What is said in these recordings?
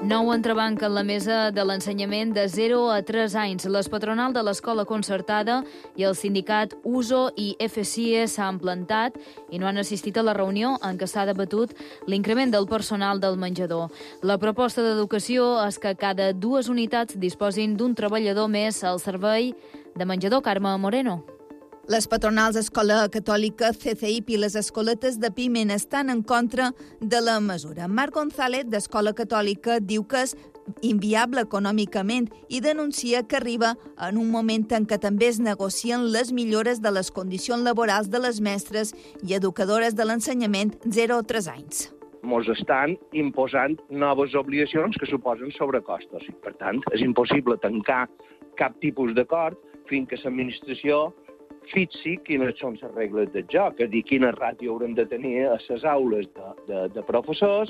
Nou entrebanc en la mesa de l'ensenyament de 0 a 3 anys. Les patronal de l'escola concertada i el sindicat USO i FCE s'han plantat i no han assistit a la reunió en què s'ha debatut l'increment del personal del menjador. La proposta d'educació és que cada 2 unitats disposin d'un treballador més al servei de menjador. Carme Moreno. Les patronals Escola Catòlica, CCIP i les escoletes de Piment estan en contra de la mesura. Marc González, d'Escola Catòlica, diu que és inviable econòmicament i denuncia que arriba en un moment en què també es negocien les millores de les condicions laborals de les mestres i educadores de l'ensenyament 0 a 3 anys. Ens estan imposant noves obligacions que suposen sobrecostos. Per tant, és impossible tancar cap tipus d'acord fins que l'administració fixi quines són les regles del joc, és a dir, quina ràtio haurem de tenir a les aules de professors,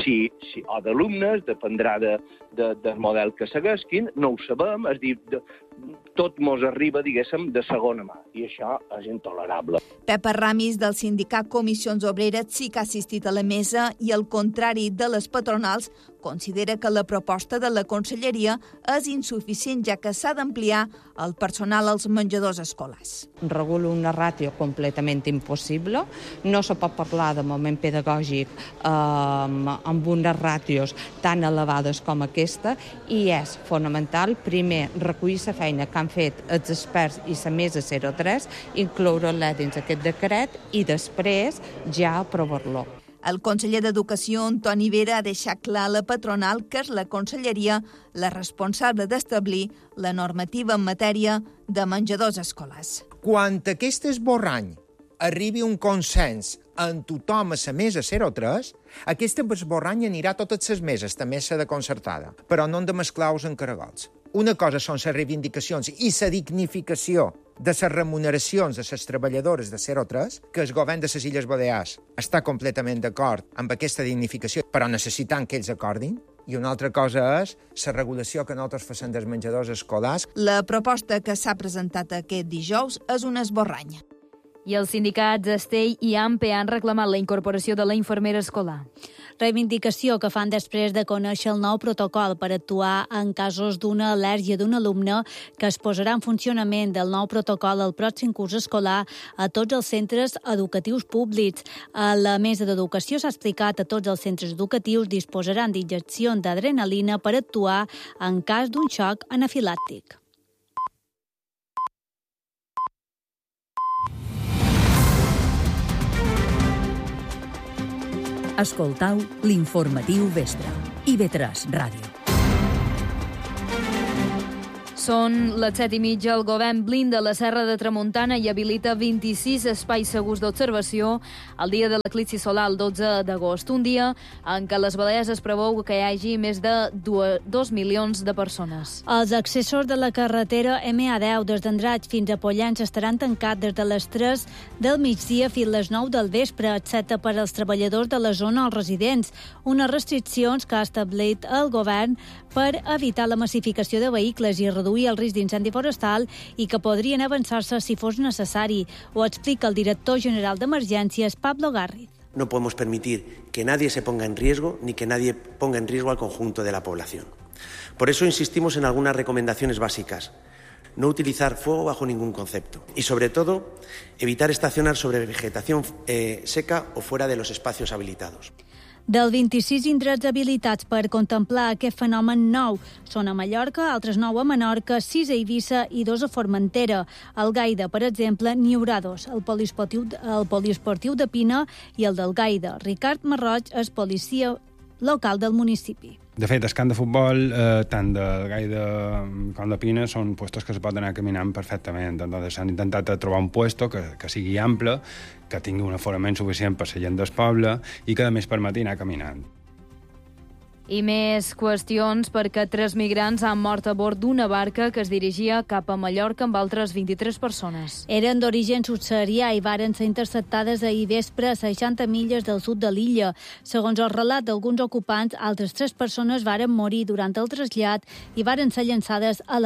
o d'alumnes, dependrà del model que segueixin, no ho sabem, és a dir, tot mos arriba, diguéssim, de segona mà, i això és intolerable. Pepa Ramis, del sindicat Comissions Obreres, sí que ha assistit a la mesa i, al contrari de les patronals, considera que la proposta de la Conselleria és insuficient, ja que s'ha d'ampliar el personal als menjadors escolars. Regula una ràtio completament impossible. No se pot parlar de moment pedagògic amb unes ràtios tan elevades com aquesta i és fonamental, primer, recollir la feina que han fet els experts i la mesa 03, incloure-la dins aquest decret i després ja aprovar-lo. El conseller d'Educació, Antoni Vera, ha deixat clar a la patronal que és la Conselleria la responsable d'establir la normativa en matèria de menjadors escolars. Quan aquest esborrany arribi un consens en tothom a la mesa 03, aquest esborrany anirà a totes les meses, també a la de concertada, però no hem de mesclar-los en caragols. Una cosa són les reivindicacions i la dignificació de les remuneracions de les treballadores de 03, que el govern de les Illes Balears està completament d'acord amb aquesta dignificació, però necessitant que ells acordin. I una altra cosa és la regulació que nosaltres fem dels menjadors escolars. La proposta que s'ha presentat aquest dijous és un esborrany. I els sindicats Estell i AMPE han reclamat la incorporació de la infermera escolar. Reivindicació que fan després de conèixer el nou protocol per actuar en casos d'una al·lèrgia d'un alumne que es posarà en funcionament del nou protocol al pròxim curs escolar a tots els centres educatius públics. A la mesa d'educació s'ha explicat a tots els centres educatius disposaran d'injeccions d'adrenalina per actuar en cas d'un xoc anafilàctic. Escoltau l'informatiu vespre. IB3 Ràdio. Són les 7:30. El govern blinda la Serra de Tramuntana i habilita 26 espais segurs d'observació el dia de l'eclipsi solar, el 12 d'agost. Un dia en què les Balears es preveu que hi hagi més de 2 milions de persones. Els accessos de la carretera MA10 des d'Andratx fins a Pollença estaran tancats des de les 3 del migdia fins les 9 del vespre, excepte per als treballadors de la zona o els residents. Unes restriccions que ha establit el govern per evitar la massificació de vehicles i reduir el risc d'incendi forestal i que podrien avançar-se si fos necessari. Ho explica el director general d'Emergències, Pablo Garriz. No podemos permitir que nadie se ponga en riesgo ni que nadie ponga en riesgo al conjunto de la población. Por eso insistimos en algunas recomendaciones básicas. No utilizar fuego bajo ningún concepto y, sobre todo, evitar estacionar sobre vegetación seca o fuera de los espacios habilitados. Del 26 indrets habilitats per contemplar aquest fenomen nou són a Mallorca, altres 9 a Menorca, 6 a Eivissa i 2 a Formentera. Al Gaida, per exemple, n'hi haurà 2, el poliesportiu de Pina i el del Gaida. Ricard Marroig és policia local del municipi. De fet, el camp de futbol, tant de Gaida com de Pina, són puestos que se poden anar caminant perfectament. Entonces, s'han intentat trobar un puesto que sigui ample, que tingui un aforament suficient per la gent del poble i que, a més, permeti anar caminant. I més qüestions perquè 3 migrants han mort a bord d'una barca que es dirigia cap a Mallorca amb altres 23 persones. Eren d'origen subsaharià i varen ser interceptades ahir vespre a 60 milles del sud de l'illa. Segons el relat d'alguns ocupants, altres 3 persones varen morir durant el trasllat i varen ser llançades a la mar.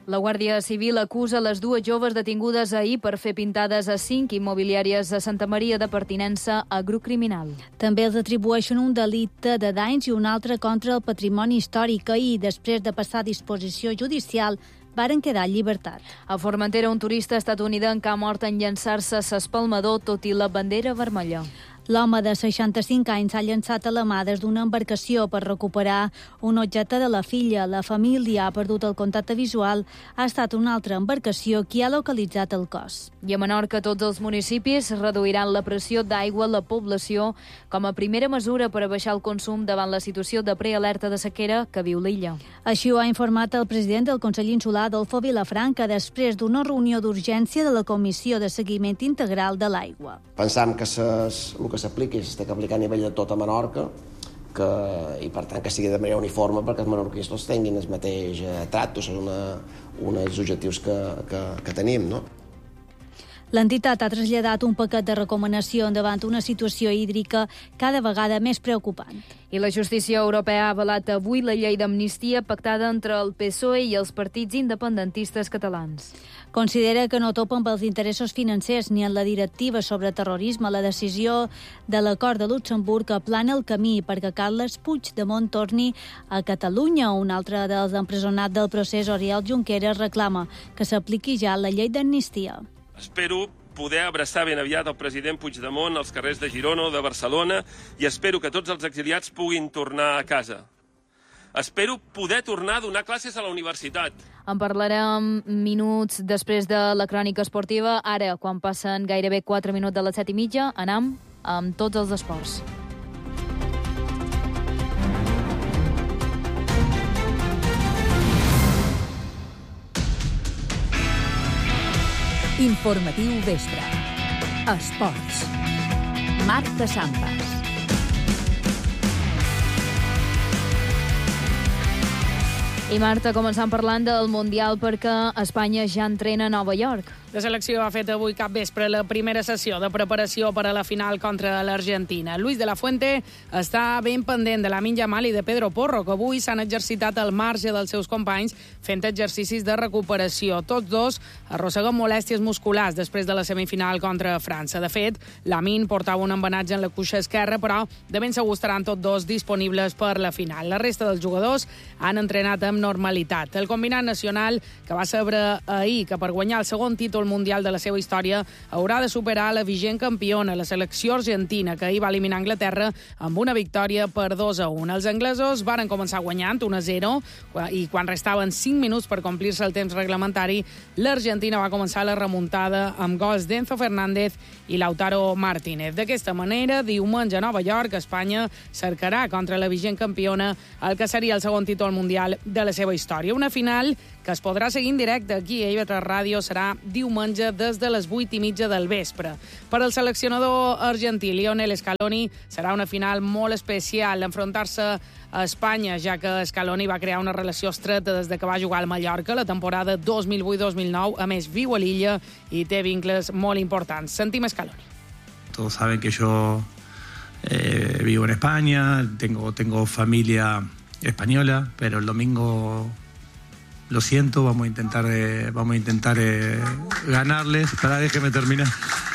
La Guàrdia Civil acusa les dues joves detingudes ahir per fer pintades a 5 immobiliàries a Santa Maria de pertinença a grup criminal. També els atribueixen un delicte de danys i un altre contra el patrimoni històric i, després de passar a disposició judicial, varen quedar en llibertat. A Formentera, un turista estatunidenc ha mort en llançar-se a s'espalmador tot i la bandera vermella. L'home de 65 anys s'ha llançat a la mà des d'una embarcació per recuperar un objecte de la filla. La família ha perdut el contacte visual. Ha estat una altra embarcació qui ha localitzat el cos. I a Menorca, tots els municipis reduiran la pressió d'aigua a la població com a primera mesura per a baixar el consum davant la situació de prealerta de sequera que viu l'illa. Així ho ha informat el president del Consell Insular, Adolfo Vilafranca, després d'una reunió d'urgència de la Comissió de Seguiment Integral de l'Aigua. Pensam que el que s'apliqui s'ha d'aplicar a nivell de tota Menorca i per tant que sigui de manera uniforme perquè els menorquins tots tinguin el mateix tracte. Són uns dels objectius que tenim, no? L'entitat ha traslladat un paquet de recomanacions davant una situació hídrica cada vegada més preocupant. I la justícia europea ha avalat avui la llei d'amnistia pactada entre el PSOE i els partits independentistes catalans. Considera que no topa amb els interessos financers ni en la directiva sobre terrorisme. La decisió de l'acord de Luxemburg aplana el camí perquè Carles Puigdemont torni a Catalunya. Un altre dels empresonats del procés, Oriol Junqueras, reclama que s'apliqui ja la llei d'amnistia. Espero poder abraçar ben aviat el president Puigdemont als carrers de Girona o de Barcelona i espero que tots els exiliats puguin tornar a casa. Espero poder tornar a donar classes a la universitat. En parlarem minuts després de la crònica esportiva. Ara, quan passen gairebé 4 minuts de les 7:30, anem amb tots els esports. Informatiu Vespre. Esports. Marc de Sampas. I Marta, començant parlant del Mundial perquè Espanya ja entrena a Nova York. La selecció ha fet avui cap vespre la primera sessió de preparació per a la final contra l'Argentina. Luis de la Fuente està ben pendent de Lamine Yamal i de Pedro Porro, que avui s'han exercitat al marge dels seus companys fent exercicis de recuperació. Tots dos arrosseguen molèsties musculars després de la semifinal contra França. De fet, Lamine portava un embenatge en la cuixa esquerra, però de ben segur estaran tots dos disponibles per la final. La resta dels jugadors han entrenat amb normalitat. El combinat nacional, que va saber ahir que per guanyar el segon títol mundial de la seva història haurà de superar la vigent campiona, la selecció argentina, que ahir va eliminar Anglaterra amb una victòria per 2-1. Els anglesos varen començar guanyant 1-0 i quan restaven 5 minuts per complir-se el temps reglamentari, l'Argentina va començar la remuntada amb gols d'Enzo Fernández i Lautaro Martínez. D'aquesta manera, diumenge a Nova York, Espanya cercarà contra la vigent campiona el que seria el segon títol mundial de la seva història. Una final que es podrà seguir en directe aquí a IB3 Ràdio serà diumenge des de les 8:30 del vespre. Per al seleccionador argentí Lionel Scaloni serà una final molt especial enfrontar-se a Espanya, ja que Scaloni va crear una relació estreta des de que va jugar al Mallorca la temporada 2008-2009. A més, viu a l'illa i té vincles molt importants. Sentim Scaloni. Todos saben que yo vivo en España, tengo familia española, pero el domingo lo siento, vamos a intentar ganarles. Déjeme terminar.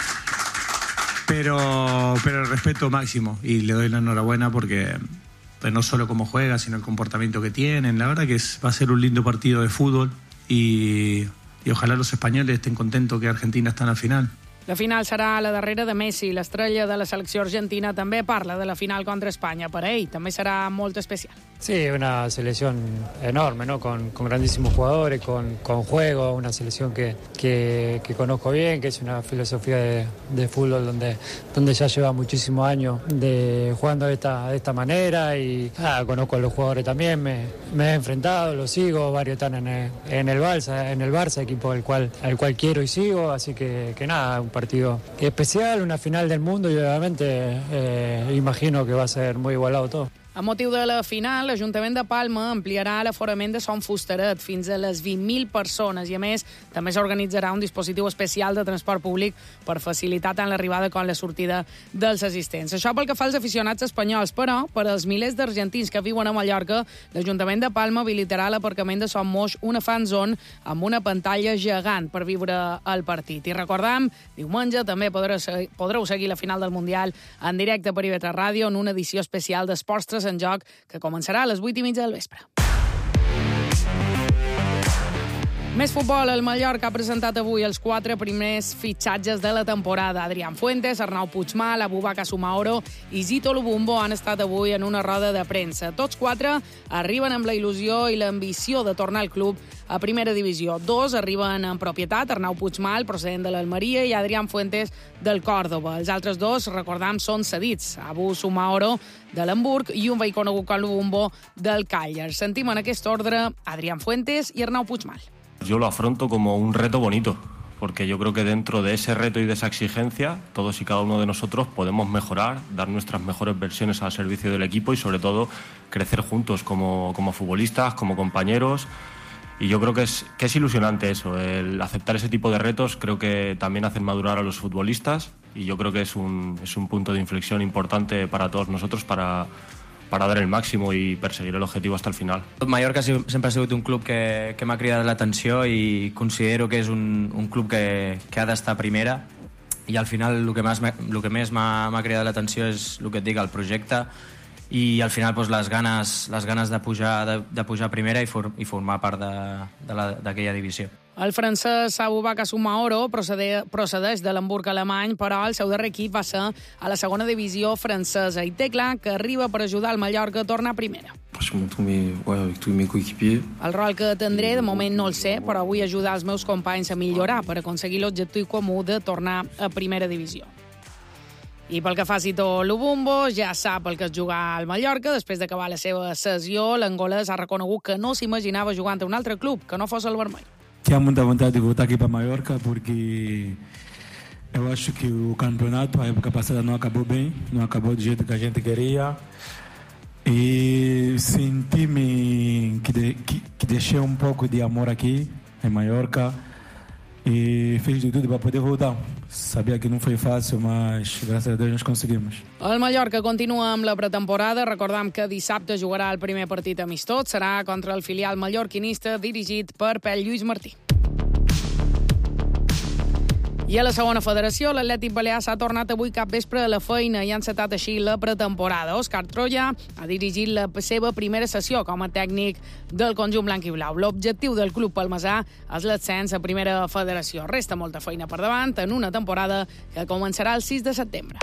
Pero el respeto máximo y le doy la enhorabuena porque no solo cómo juega, sino el comportamiento que tienen. La verdad que va a ser un lindo partido de fútbol y ojalá los españoles estén contentos que Argentina está en la final. La final serà la darrera de Messi. L'estrella de la selecció argentina també parla de la final contra Espanya. Per a ell també serà molt especial. Sí, una selección enorme, ¿no? Con grandísimos jugadores, con juego, una selección que conozco bien, que es una filosofía de fútbol donde ya lleva muchísimos años jugando de esta manera y conozco a los jugadores también, me he enfrentado, los sigo, varios están en el Barça, equipo al cual quiero y sigo, así que nada, un partido especial, una final del mundo y obviamente imagino que va a ser muy igualado todo. A motiu de la final, l'Ajuntament de Palma ampliarà l'aforament de Son Fustaret fins a les 20.000 persones i, a més, també s'organitzarà un dispositiu especial de transport públic per facilitar tant l'arribada com la sortida dels assistents. Això pel que fa als aficionats espanyols, però per als milers d'argentins que viuen a Mallorca, l'Ajuntament de Palma habilitarà l'aparcament de Son Moix, una fan zone amb una pantalla gegant per viure el partit. I recordam, diumenge també podreu seguir la final del Mundial en directe per IB3 Ràdio en una edició especial d'Esports en Joc, que començarà a les 8:30 del vespre. Més futbol. El Mallorca ha presentat avui els 4 primers fitxatges de la temporada. Adrián Fuentes, Arnau Puigmal, Abubakar Soumaoro i Zito Lubumbo han estat avui en una roda de premsa. Tots 4 arriben amb la il·lusió i l'ambició de tornar al club a primera divisió. 2 arriben en propietat, Arnau Puigmal, procedent de l'Almeria, i Adrián Fuentes del Córdoba. Els altres 2, recordam, són cedits. Abu Soumaoro de l'Hamburg i un veí conegut com Lubumbo del Càller. Sentim en aquest ordre Adrián Fuentes i Arnau Puigmal. Yo lo afronto como un reto bonito, porque yo creo que dentro de ese reto y de esa exigencia, todos y cada uno de nosotros podemos mejorar, dar nuestras mejores versiones al servicio del equipo y, sobre todo, crecer juntos como futbolistas, como compañeros. Y yo creo que es ilusionante eso, el aceptar ese tipo de retos. Creo que también hacen madurar a los futbolistas y yo creo que es un punto de inflexión importante para todos nosotros para dar el màxim i perseguir l'objectiu fins al final. Mallorca sempre ha sigut un club que m'ha cridat l'atenció i considero que és un club que ha d'estar a primera, i al final el que més m'ha cridat l'atenció és el que et dic, el projecte, i al final doncs, les ganes de pujar a primera i formar part d'aquella divisió. El francès Abubakar Soumaoro procedeix de l'Hamburg alemany, però el seu darrer equip va ser a la segona divisió francesa i té clar que arriba per ajudar el Mallorca a tornar a primera. El rol que tindré, de moment no el sé, però vull ajudar els meus companys a millorar per aconseguir l'objectiu comú de tornar a primera divisió. I pel que fa a Zito Lubumbo, ja sap el que és jugar al Mallorca. Després d'acabar la seva sessió, l'angolès ha reconegut que no s'imaginava jugant a un altre club que no fos el vermell. Tinha muita vontade de voltar aqui para Mallorca porque eu acho que o campeonato, a época passada, não acabou bem, não acabou do jeito que a gente queria, e senti-me que deixei um pouco de amor aqui em Mallorca e fiz de tudo para poder voltar. Sabia que não foi fácil, mas gràcies a Déu nós conseguimos. El Mallorca continua amb la pretemporada. Recordam que dissabte jugarà el primer partit amistós. Serà contra el filial mallorquinista dirigit per Pep Lluís Martí. I a la segona federació, l'Atlètic Balear s'ha tornat avui capvespre a la feina i ha encetat així la pretemporada. Òscar Troya ha dirigit la seva primera sessió com a tècnic del conjunt blanc i blau. L'objectiu del club palmesà és l'ascens a primera federació. Resta molta feina per davant en una temporada que començarà el 6 de setembre.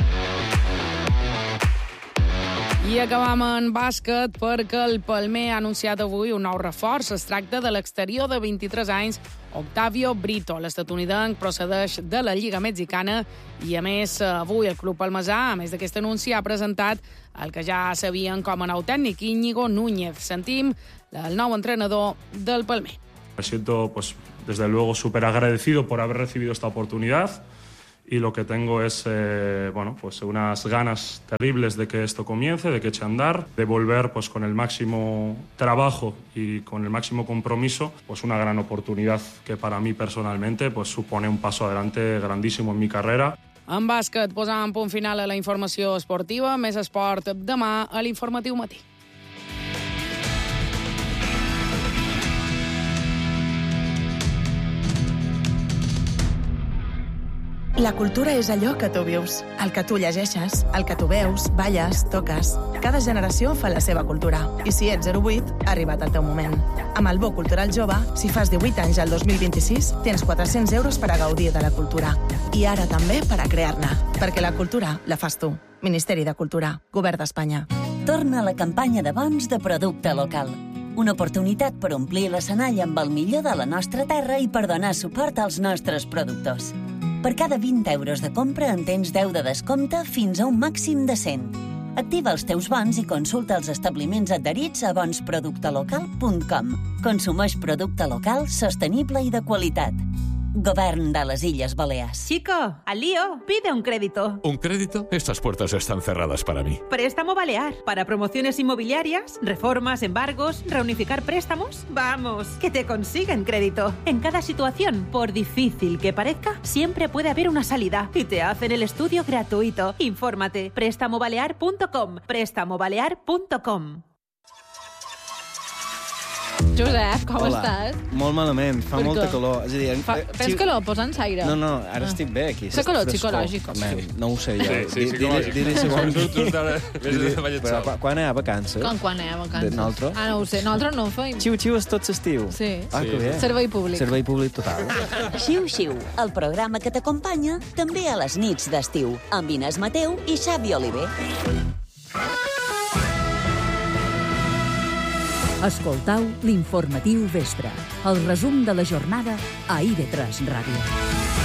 I acabam en bàsquet perquè el Palmer ha anunciat avui un nou reforç. Es tracta de l'exterior de 23 anys, Octavio Brito. L'estatunidenc procedeix de la Lliga Mexicana i, a més, avui el club palmesà, a més d'aquest anunci, ha presentat el que ja sabien com a nou tècnic, Íñigo Núñez. Sentim el nou entrenador del Palmer. Me siento, desde luego, súper agradecido por haber recibido esta oportunidad. Y lo que tengo es unas ganas terribles de que esto comience, de que eche a andar, de volver con el máximo trabajo y con el máximo compromiso, una gran oportunidad que para mí personalmente supone un paso adelante grandísimo en mi carrera. En bàsquet posàvem punt final a la informació esportiva. Més esport demà a l'Informatiu Matí. La cultura és allò que tu vius, el que tu llegeixes, el que tu veus, balles, toques. Cada generació fa la seva cultura. I si ets 08, ha arribat el teu moment. Amb el Bo Cultural Jove, si fas 18 anys al 2026, tens 400 euros per a gaudir de la cultura. I ara també per a crear-ne. Perquè la cultura la fas tu. Ministeri de Cultura, Govern d'Espanya. Torna a la campanya de bons de producte local. Una oportunitat per omplir l'escenari amb el millor de la nostra terra i per donar suport als nostres productors. Per cada 20 euros de compra en tens 10 de descompte fins a un màxim de 100. Activa els teus bons i consulta els establiments adherits a bonsproductelocal.com. Consumeix producte local, sostenible i de qualitat. Govern de les Illes Balears. Chico, al lío, pide un crédito. ¿Un crédito? Estas puertas están cerradas para mí. Préstamo Balear. Para promociones inmobiliarias, reformas, embargos, reunificar préstamos. Vamos, que te consiguen crédito. En cada situación, por difícil que parezca, siempre puede haber una salida. Y te hacen el estudio gratuito. Infórmate. Prestamobalear.com. Prestamobalear.com. Josep, com Hola. estàs? Molt malament, fa Per molta què? calor. És a dir, Tens calor? Posa'ns aire. No, ara estic bé aquí. Fa calor Frescor. psicològic. No ho sé jo. Sí, psicològic. Dir-li si vols. Però quan hi ha vacances? Quan hi ha vacances? Nosaltres? Ah, no ho sé. Nosaltres no ho feim. Xiu-xiu és tot l'estiu. Sí. Ah, que bé. Servei públic. Servei públic total. Xiu-xiu, el programa que t'acompanya també a les nits d'estiu, amb Inés Mateu i Xavi Oliver. Escoltau l'informatiu vespre, el resum de la jornada a IB3 Ràdio.